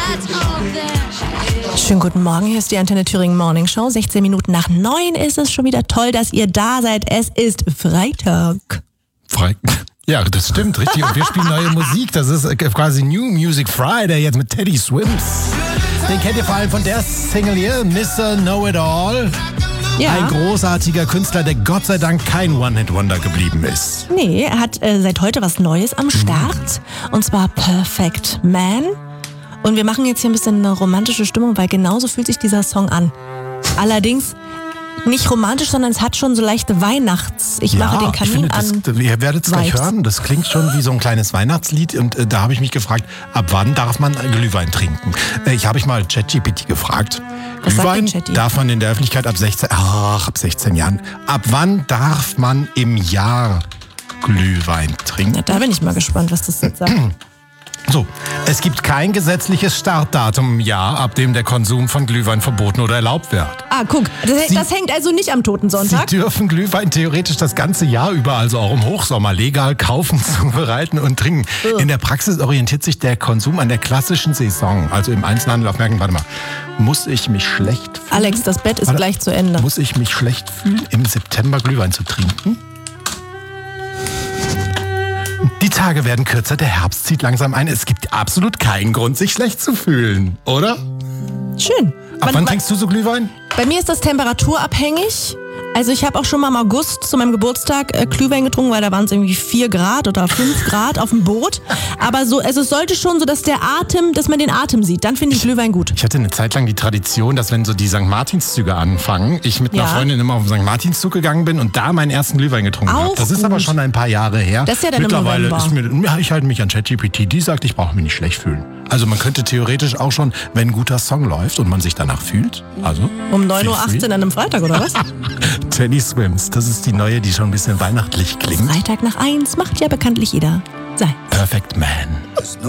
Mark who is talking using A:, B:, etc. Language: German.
A: Schönen guten Morgen, hier ist die Antenne Thüringen Morning Show. 16 Minuten nach 9 ist es schon wieder toll, dass ihr da seid. Es ist Freitag.
B: Ja, das stimmt, richtig. Und wir spielen neue Musik. Das ist quasi New Music Friday jetzt mit Teddy Swims. Den kennt ihr vor allem von der Single hier, Mr. Know-It-All.
A: Ja.
B: Ein großartiger Künstler, der Gott sei Dank kein One-Hit-Wonder geblieben ist.
A: Nee, er hat seit heute was Neues am Start. Und zwar Perfect Man. Und wir machen jetzt hier ein bisschen eine romantische Stimmung, weil genauso fühlt sich dieser Song an. Allerdings nicht romantisch, sondern es hat schon so leichte Weihnachts... Ich mache den Kamin an.
B: Ihr werdet es gleich hören, das klingt schon wie so ein kleines Weihnachtslied. Und da habe ich mich gefragt, ab wann darf man Glühwein trinken? Ich habe mal ChatGPT gefragt.
A: Was
B: Glühwein
A: sagt denn
B: darf man in der Öffentlichkeit ab 16 Jahren. Ab wann darf man im Jahr Glühwein trinken?
A: Ja, da bin ich mal gespannt, was das jetzt sagt.
B: So, es gibt kein gesetzliches Startdatum im Jahr, ab dem der Konsum von Glühwein verboten oder erlaubt wird.
A: Ah, guck, das hängt also nicht am Totensonntag.
B: Sie dürfen Glühwein theoretisch das ganze Jahr über, also auch im Hochsommer, legal kaufen, zubereiten und trinken. In der Praxis orientiert sich der Konsum an der klassischen Saison. Also im Einzelhandel auf Märkten, warte mal, muss ich mich schlecht fühlen?
A: Alex, das Bett ist gleich zu Ende.
B: Muss ich mich schlecht fühlen, im September Glühwein zu trinken? Die Tage werden kürzer, der Herbst zieht langsam ein. Es gibt absolut keinen Grund, sich schlecht zu fühlen, oder?
A: Schön.
B: Ab wann trinkst du so Glühwein?
A: Bei mir ist das temperaturabhängig. Also ich habe auch schon mal im August zu meinem Geburtstag Glühwein getrunken, weil da waren es irgendwie 4 Grad oder 5 Grad auf dem Boot. Aber so, also es sollte schon so, dass man den Atem sieht. Dann finde ich Glühwein gut.
B: Ich hatte eine Zeit lang die Tradition, dass wenn so die St. Martinszüge anfangen, ich mit einer Freundin immer auf den St. Martinszug gegangen bin und da meinen ersten Glühwein getrunken habe. Das ist aber schon ein paar Jahre her.
A: Das ist ja dann
B: mittlerweile
A: im November.
B: ich halte mich an ChatGPT, die sagt, ich brauche mich nicht schlecht fühlen. Also man könnte theoretisch auch schon, wenn ein guter Song läuft und man sich danach fühlt, also
A: um 9:18 Uhr an einem Freitag, oder was?
B: Teddy Swims, das ist die neue, die schon ein bisschen weihnachtlich klingt.
A: Freitag nach 1 macht ja bekanntlich jeder sein.
B: Perfect Man.